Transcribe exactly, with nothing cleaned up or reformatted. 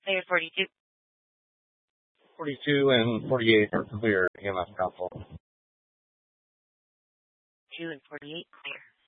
Clear forty-two. forty-two and forty-eight are clear, E M F console. two and forty-eight clear.